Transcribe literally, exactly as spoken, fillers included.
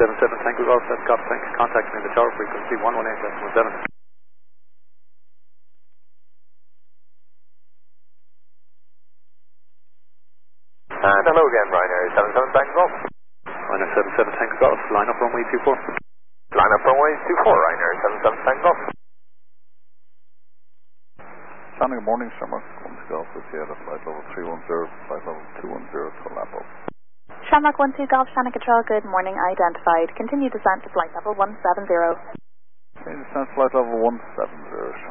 seven seven Tango Golf, that's got thanks. Contact me in the tower frequency one one eight point seven. And hello again, Ryanair seven seven Tango Golf. Ryanair seven seven Tango Golf, line up runway two four. Line up runway two four, Ryanair seven seven Tango Golf. Shannon, good morning, Shamrock one two Golf with you at flight level three one zero, flight level two one zero to Lapo. Shamrock one two Golf, Shannon Control, good morning, identified. Continue descent to flight level one seven zero. Okay, descent flight level one seven zero,